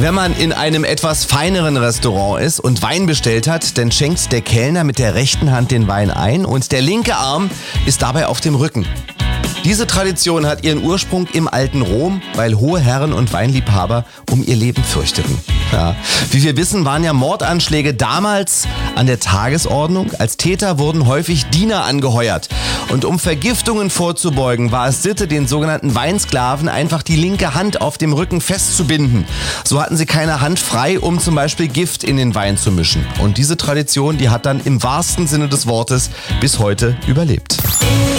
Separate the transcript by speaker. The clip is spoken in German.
Speaker 1: Wenn man in einem etwas feineren Restaurant ist und Wein bestellt hat, dann schenkt der Kellner mit der rechten Hand den Wein ein und der linke Arm ist dabei auf dem Rücken. Diese Tradition hat ihren Ursprung im alten Rom, weil hohe Herren und Weinliebhaber um ihr Leben fürchteten. Ja. Wie wir wissen, waren ja Mordanschläge damals an der Tagesordnung. Als Täter wurden häufig Diener angeheuert. Und um Vergiftungen vorzubeugen, war es Sitte, den sogenannten Weinsklaven einfach die linke Hand auf dem Rücken festzubinden. So hatten sie keine Hand frei, um zum Beispiel Gift in den Wein zu mischen. Und diese Tradition, die hat dann im wahrsten Sinne des Wortes bis heute überlebt.